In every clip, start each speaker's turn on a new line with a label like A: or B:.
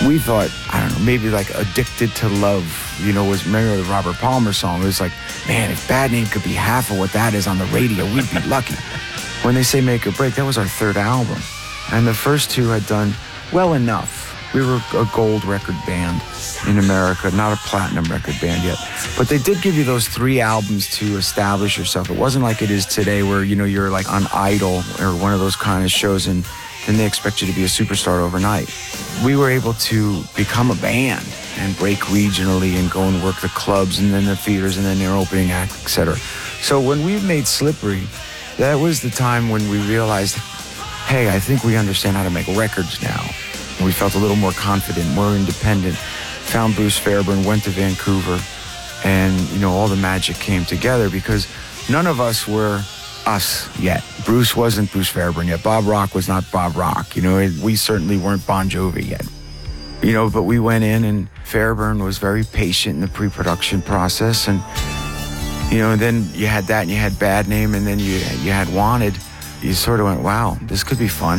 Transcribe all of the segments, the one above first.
A: we thought, I don't know, maybe like Addicted to Love, you know, was, remember the Robert Palmer song? It was like, man, if Bad Name could be half of what that is on the radio, we'd be lucky. When they say Make or Break, that was our third album. And the first two had done well enough. We were a gold record band in America, not a platinum record band yet. But they did give you those 3 albums to establish yourself. It wasn't like it is today where, you know, you're like on Idol or one of those kind of shows and then they expect you to be a superstar overnight. We were able to become a band and break regionally and go and work the clubs and then the theaters and then their opening act, etc. So when we made Slippery, that was the time when we realized, hey, I think we understand how to make records now. We felt a little more confident, more independent. Found Bruce Fairbairn, went to Vancouver, and, you know, all the magic came together because none of us were us yet. Bruce wasn't Bruce Fairbairn yet. Bob Rock was not Bob Rock. You know, we certainly weren't Bon Jovi yet. You know, but we went in and Fairbairn was very patient in the pre-production process. And, you know, and then you had that and you had Bad Name and then you had Wanted. You sort of went, wow, this could be fun.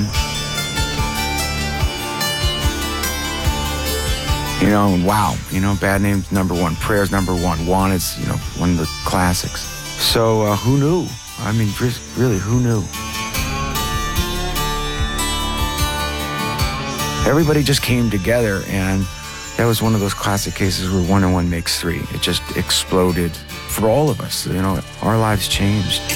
A: You know, and wow, you know, Bad Name's #1, Prayer's #1, Wanted's, you know, one of the classics. So who knew? I mean, really, who knew? Everybody just came together, and that was one of those classic cases where 1 and 1 makes 3. It just exploded for all of us. You know, our lives changed.